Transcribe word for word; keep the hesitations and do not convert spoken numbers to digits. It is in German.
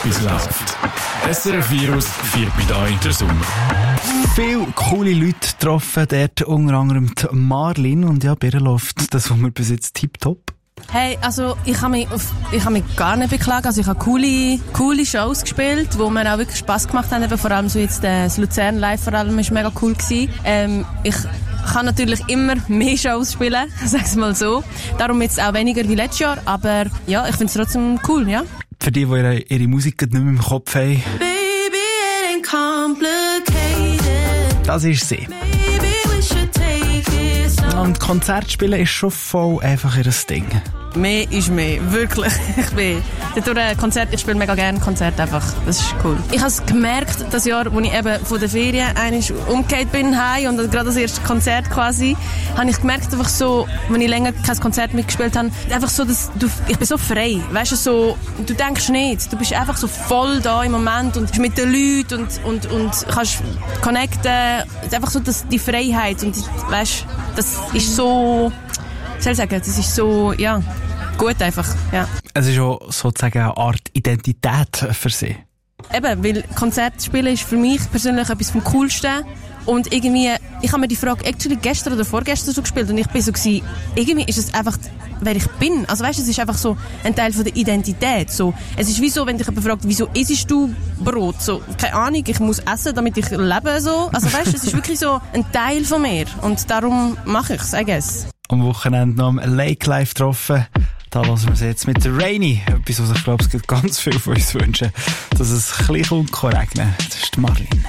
etwas läuft. S R F Virus feiert mit euch den Sommer. Viele coole Leute getroffen, dort unter anderem die Marlin. Und ja, bei ihr läuft das, was wir bis jetzt tipptopp. Hey, also ich habe mich, auf, ich habe mich gar nicht beklagen. Also ich habe coole, coole Shows gespielt, wo mir auch wirklich Spass gemacht haben. Eben vor allem so jetzt äh, das Luzern Live vor allem ist mega cool gewesen. Ähm, ich kann natürlich immer mehr Shows spielen, sag's mal so. Darum jetzt auch weniger wie letztes Jahr, aber ja, ich finde es trotzdem cool, ja. Für die, die ihre, ihre Musik nicht mehr im Kopf haben. Baby, it ain't complicated. Das ist sie. Baby, we should take it slow. Und Konzert spielen ist schon voll einfach ihr Ding. Mehr ist mehr, wirklich. Ich bin durch ein Konzert, ich spiele mega gerne Konzert einfach. Das ist cool. Ich habe es gemerkt, das Jahr, wo ich eben von der Ferien einmal umgekehrt bin heim und gerade das erste Konzert quasi, habe ich gemerkt, einfach so, wenn ich länger kein Konzert mitgespielt habe, einfach so, dass du, ich bin so frei, weißt du, so, du denkst nicht, du bist einfach so voll da im Moment und bist mit den Leuten und, und, und kannst connecten, einfach so das, die Freiheit und weißt, das ist so, wie soll ich sagen, das ist so, ja, gut einfach, ja. Es ist auch sozusagen eine Art Identität für sie. Eben, weil Konzert spielen ist für mich persönlich etwas vom Coolsten. Und irgendwie, ich habe mir die Frage actually gestern oder vorgestern so gespielt und ich bin so gewesen, irgendwie ist es einfach, wer ich bin. Also weißt du, es ist einfach so ein Teil von der Identität. So, es ist wie so, wenn dich jemand fragt, wieso isst du Brot? So, keine Ahnung, ich muss essen, damit ich lebe. So. Also weißt du, es ist wirklich so ein Teil von mir und darum mache ich es, I guess. Am Wochenende noch am Lake Live getroffen. Da lassen wir es jetzt mit der Rainy. Etwas, was ich glaube, es gibt ganz viel von uns wünschen, dass es ein bisschen kommt, regnen. Das ist die Marlin.